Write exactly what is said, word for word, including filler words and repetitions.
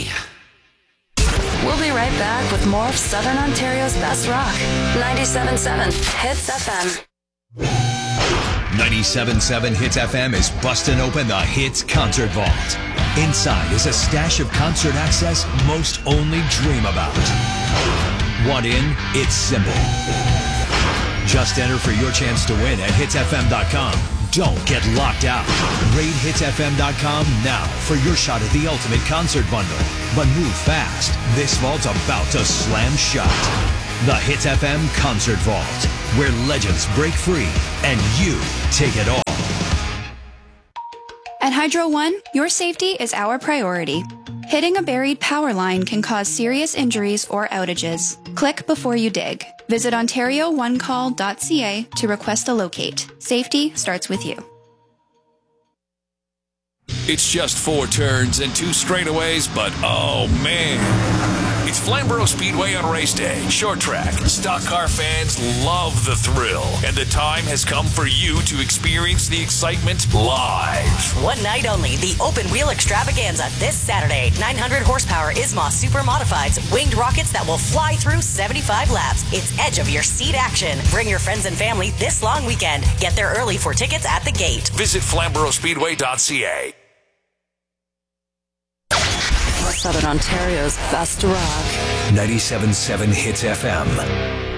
me. We'll be right back with more of Southern Ontario's best rock. ninety-seven point seven Hits F M. ninety-seven point seven Hits F M is busting open the Hits Concert Vault. Inside is a stash of concert access most only dream about. Want in? It's simple. Just enter for your chance to win at hits f m dot com. Don't get locked out. Raid hits f m dot com now for your shot at the ultimate concert bundle. But move fast. This vault's about to slam shut. The Hits F M Concert Vault, where legends break free and you take it all. At Hydro One, your safety is our priority. Hitting a buried power line can cause serious injuries or outages. Click before you dig. Visit ontario one call dot c a to request a locate. Safety starts with you. It's just four turns and two straightaways, but oh man. It's Flamborough Speedway on race day. Short track. Stock car fans love the thrill. And the time has come for you to experience the excitement live. One night only, the open wheel extravaganza this Saturday. nine hundred horsepower ISMA Super Modifieds. Winged rockets that will fly through seventy-five laps. It's edge of your seat action. Bring your friends and family this long weekend. Get there early for tickets at the gate. Visit flamborough speedway dot c a. Southern Ontario's best rock. ninety-seven point seven Hits F M.